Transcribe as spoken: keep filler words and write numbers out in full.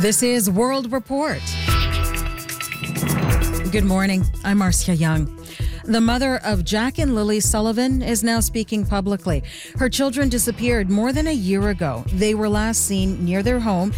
This is World Report. Good morning. I'm Marcia Young. The mother of Jack and Lily Sullivan is now speaking publicly. Her children disappeared more than a year ago. They were last seen near their home